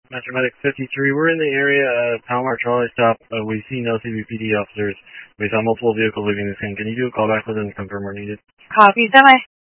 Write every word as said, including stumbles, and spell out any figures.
Metro Medic fifty-three, we're in the area of Palomar Trolley Stop. Uh, we see no C B P D officers. We saw multiple vehicles leaving the scene. Can you do a call back with them to confirm we're needed? Copy, semi.